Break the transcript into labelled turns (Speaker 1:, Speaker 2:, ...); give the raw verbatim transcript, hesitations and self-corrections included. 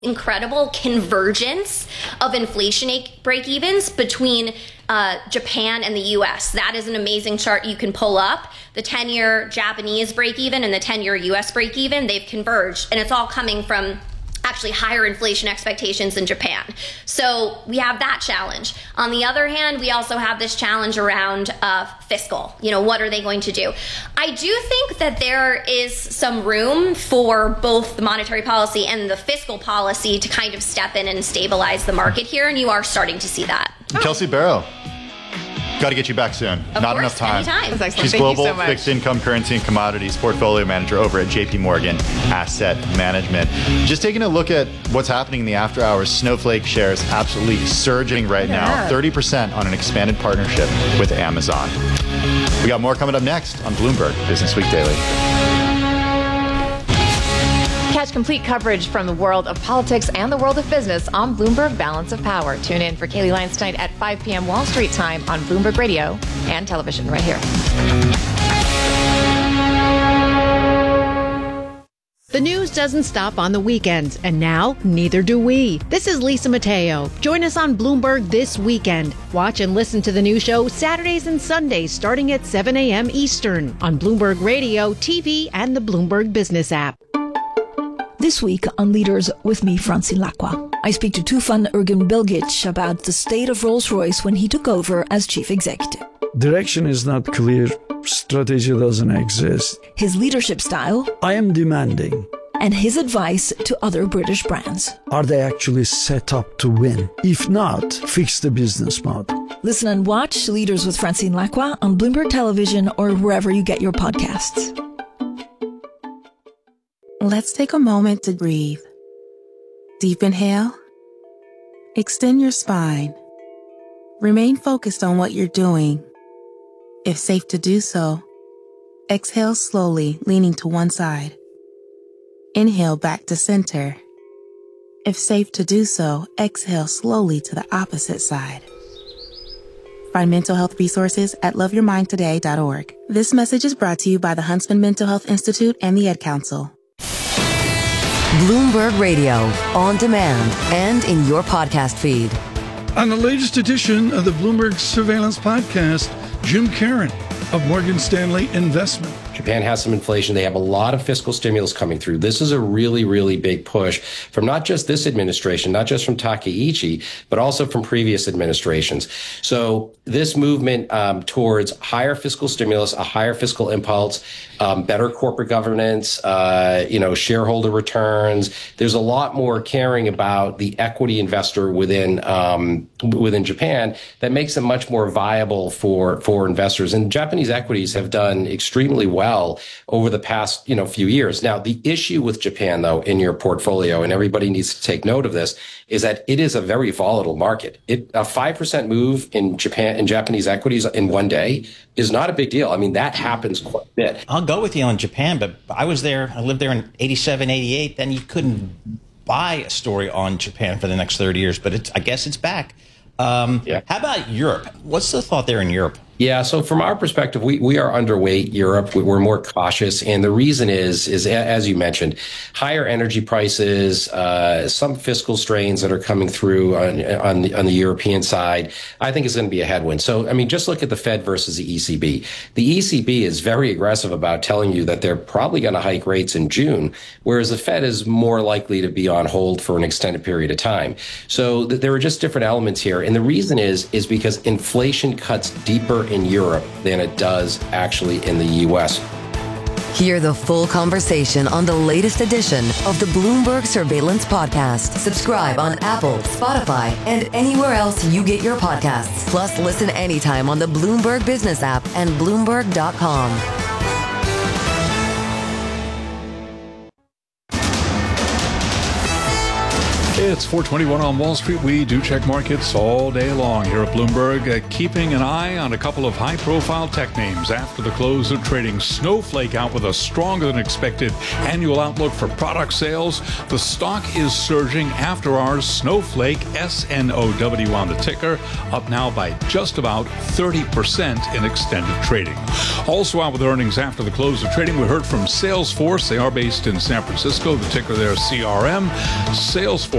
Speaker 1: incredible convergence of inflation break-evens between uh, Japan and the U S. That is an amazing chart you can pull up. The ten-year Japanese break-even and the ten-year U S break-even, they've converged, and it's all coming from actually higher inflation expectations in Japan. So we have that challenge. On the other hand, we also have this challenge around uh, fiscal. You know, what are they going to do? I do think that there is some room for both the monetary policy and the fiscal policy to kind of step in and stabilize the market here, and you are starting to see that.
Speaker 2: Kelsey Barrow. Got to get you back soon.
Speaker 1: Of
Speaker 2: Not
Speaker 1: course,
Speaker 2: enough time.
Speaker 1: Anytime.
Speaker 3: That's
Speaker 2: She's
Speaker 3: Thank
Speaker 2: Global
Speaker 3: you so much.
Speaker 2: Fixed Income Currency and Commodities Portfolio Manager over at J P Morgan Asset Management. Just taking a look at what's happening in the after hours, Snowflake shares absolutely surging right
Speaker 3: Yeah.
Speaker 2: now. thirty percent on an expanded partnership with Amazon. We got more coming up next on Bloomberg Business Week Daily.
Speaker 3: Catch complete coverage from the world of politics and the world of business on Bloomberg Balance of Power. Tune in for Kaylee Lyons tonight at five p.m. Wall Street time on Bloomberg Radio and television right here.
Speaker 4: The news doesn't stop on the weekends, and now neither do we. This is Lisa Mateo. Join us on Bloomberg this weekend. Watch and listen to the new show Saturdays and Sundays starting at seven a.m. Eastern on Bloomberg Radio, T V, and the Bloomberg Business app.
Speaker 5: This week on Leaders with me, Francine Lacqua, I speak to Tufan Ergin-Bilgic about the state of Rolls-Royce when he took over as chief executive.
Speaker 6: Direction is not clear. Strategy doesn't exist.
Speaker 5: His leadership style.
Speaker 6: I am demanding.
Speaker 5: And his advice to other British brands.
Speaker 6: Are they actually set up to win? If not, fix the business model.
Speaker 5: Listen and watch Leaders with Francine Lacqua on Bloomberg Television or wherever you get your podcasts.
Speaker 7: Let's take a moment to breathe. Deep inhale. Extend your spine. Remain focused on what you're doing. If safe to do so, exhale slowly, leaning to one side. Inhale back to center. If safe to do so, exhale slowly to the opposite side. Find mental health resources at love your mind today dot org. This message is brought to you by the Huntsman Mental Health Institute and the Ad Council.
Speaker 8: Bloomberg Radio, on demand and in your podcast feed.
Speaker 6: On the latest edition of the Bloomberg Surveillance Podcast, Jim Caron of Morgan Stanley Investment.
Speaker 9: Japan has some inflation. They have a lot of fiscal stimulus coming through. This is a really, really big push from not just this administration, not just from Takaichi, but also from previous administrations. So this movement um, towards higher fiscal stimulus, a higher fiscal impulse, um, better corporate governance, uh, you know, shareholder returns. There's a lot more caring about the equity investor within um, within Japan that makes it much more viable for for investors. And Japanese equities have done extremely well over the past, you know, few years. Now, the issue with Japan, though, in your portfolio, and everybody needs to take note of this, is that it is a very volatile market. It, a five percent move in Japan, in Japanese equities in one day is not a big deal. I mean, that happens quite a bit.
Speaker 10: I'll go with you on Japan, but I was there, I lived there in eighty-seven, eighty-eight, then you couldn't buy a story on Japan for the next thirty years, but it's, I guess it's back. Um, yeah. How about Europe? What's the thought there in Europe?
Speaker 9: Yeah, so from our perspective, we, we are underweight Europe. We're more cautious. And the reason is, is as you mentioned, higher energy prices, uh, some fiscal strains that are coming through on, on, the, on the European side, I think is going to be a headwind. So, I mean, just look at the Fed versus the E C B. The E C B is very aggressive about telling you that they're probably going to hike rates in June, whereas the Fed is more likely to be on hold for an extended period of time. So th- there are just different elements here. And the reason is, is because inflation cuts deeper in Europe than it does actually in the U S.
Speaker 8: Hear the full conversation on the latest edition of the Bloomberg Surveillance Podcast. Subscribe on Apple, Spotify, and anywhere else you get your podcasts. Plus, listen anytime on the Bloomberg Business app and Bloomberg dot com.
Speaker 6: It's four twenty-one on Wall Street. We do check markets all day long here at Bloomberg, uh, keeping an eye on a couple of high-profile tech names. After the close of trading, Snowflake out with a stronger than expected annual outlook for product sales. The stock is surging after ours. Snowflake, S N O W on the ticker, up now by just about thirty percent in extended trading. Also out with earnings after the close of trading, we heard from Salesforce. They are based in San Francisco. The ticker there, C R M. Salesforce